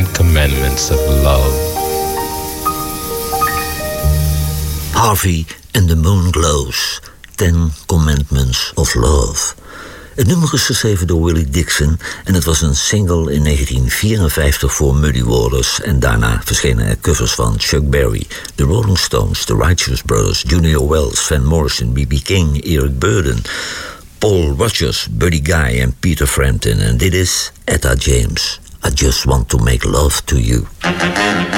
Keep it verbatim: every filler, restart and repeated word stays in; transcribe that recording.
Ten Commandments of Love. Harvey and the Moon Glows. Ten Commandments of Love. Het nummer is geschreven door Willie Dixon en het was een single in negentien vierenvijftig voor Muddy Waters en daarna verschenen er covers van Chuck Berry, The Rolling Stones, The Righteous Brothers, Junior Wells, Van Morrison, B B King, Eric Burdon, Paul Rodgers, Buddy Guy en Peter Frampton en dit is Etta James. I just want to make love to you.